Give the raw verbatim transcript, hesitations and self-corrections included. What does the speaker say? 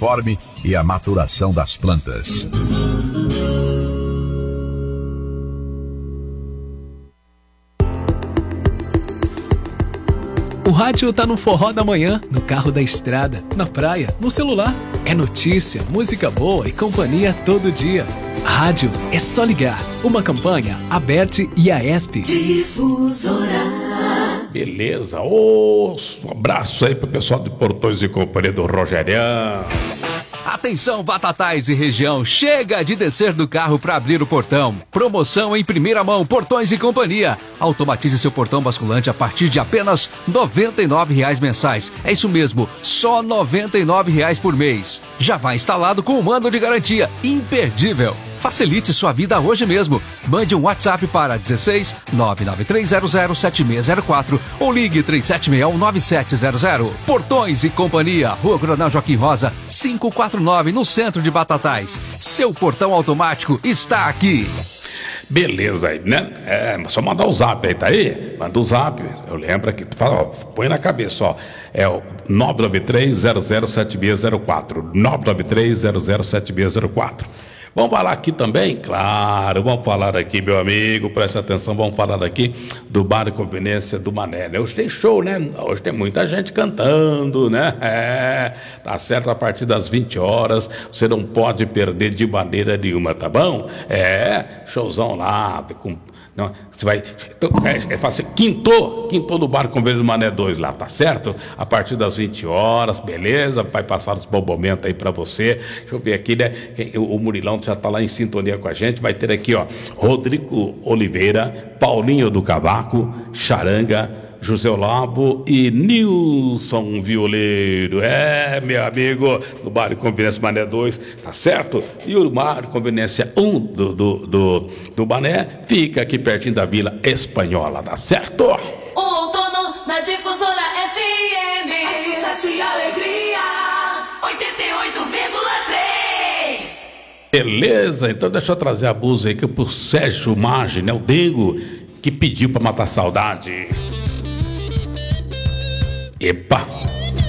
coliforme e a maturação das plantas. O rádio tá no forró da manhã, no carro da estrada, na praia, no celular. É notícia, música boa e companhia todo dia. Rádio é só ligar. Uma campanha, Aberte e a ESP. Difusora. Beleza, oh, um abraço aí pro pessoal de Portões e Companhia do Rogerião. Atenção, Batatais e região, chega de descer do carro para abrir o portão. Promoção em primeira mão, Portões e Companhia. Automatize seu portão basculante a partir de apenas noventa e nove reais mensais. É isso mesmo, só noventa e nove reais por mês. Já vai instalado com um ano de garantia, imperdível. Facilite sua vida hoje mesmo. Mande um WhatsApp para dezesseis nove nove três zero zero sete seis zero quatro ou ligue três sete seis um nove sete zero zero. Portões e Companhia, Rua Coronel Joaquim Rosa, quinhentos e quarenta e nove, no centro de Batatais. Seu portão automático está aqui. Beleza aí, né? É, só mandar o zap aí, tá aí? Manda o zap. Eu lembro aqui, tu fala, ó, põe na cabeça, ó. É o nove nove três zero zero sete seis zero quatro. nove nove três zero zero sete seis zero quatro. Vamos falar aqui também? Claro, vamos falar aqui, meu amigo, preste atenção, vamos falar aqui do Bar de Conveniência do Mané, né? Hoje tem show, né? Hoje tem muita gente cantando, né? É, tá certo, a partir das vinte horas, você não pode perder de maneira nenhuma, tá bom? É, showzão lá, com... Não, você vai. É, é fácil. Quintou, quintou no Bar Convênio do Mané dois lá, tá certo? A partir das vinte horas, beleza? Vai passar os bons momentos aí pra você. Deixa eu ver aqui, né? O Murilão já tá lá em sintonia com a gente. Vai ter aqui, ó, Rodrigo Oliveira, Paulinho do Cavaco, Charanga, José Olavo e Nilson Violeiro. É, meu amigo, no Bar de Conveniência Mané dois, tá certo? E o Bar de Conveniência um do, do, do, do Mané fica aqui pertinho da Vila Espanhola, tá certo? O outono na Difusora F M. Sucesso e alegria. oitenta e oito vírgula três. Beleza, então deixa eu trazer a música aí que pro Sérgio Maggi, né? O Dengo, que pediu pra matar a saudade. Epa!